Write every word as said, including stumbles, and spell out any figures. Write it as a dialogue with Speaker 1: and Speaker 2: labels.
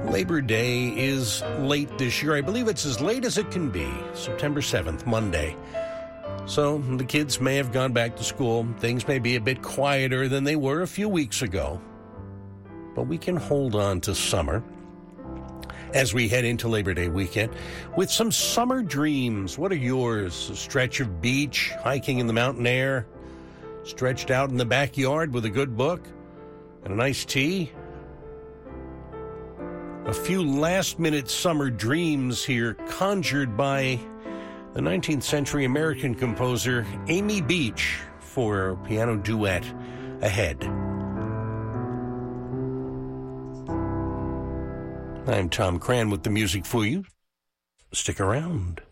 Speaker 1: Labor Day is late this year. I believe it's as late as it can be, September seventh, Monday. So the kids may have gone back to school. Things may be a bit quieter than they were a few weeks ago. But we can hold on to summer as we head into Labor Day weekend with some summer dreams. What are yours? A stretch of beach, hiking in the mountain air, stretched out in the backyard with a good book and a nice tea? A few last-minute summer dreams here conjured by the nineteenth century American composer Amy Beach for a piano duet ahead. I'm Tom Cran with the music for you. Stick around.